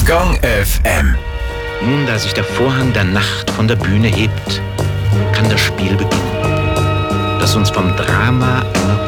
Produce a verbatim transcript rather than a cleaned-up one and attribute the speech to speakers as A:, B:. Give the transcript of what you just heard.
A: Gong F M.
B: Nun, da sich der Vorhang der Nacht von der Bühne hebt, kann das Spiel beginnen, das uns vom Drama einer